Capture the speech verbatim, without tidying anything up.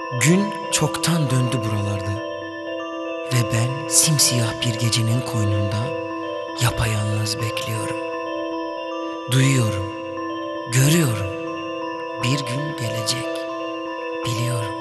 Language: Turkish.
Gün çoktan döndü buralarda ve ben simsiyah bir gecenin koynunda yapayalnız bekliyorum. Duyuyorum, görüyorum, bir gün gelecek, biliyorum.